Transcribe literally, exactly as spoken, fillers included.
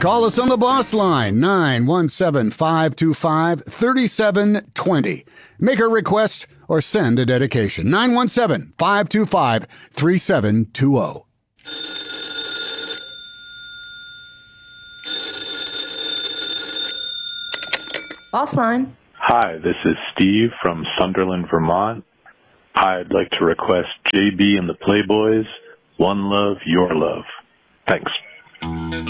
Call us on the boss line, nine one seven, five two five, three seven two zero. Make a request or send a dedication, nine one seven, five two five, three seven two zero. Boss line. Hi, this is Steve from Sunderland, Vermont. I'd like to request J B and the Playboys, One Love, Your Love. Thanks.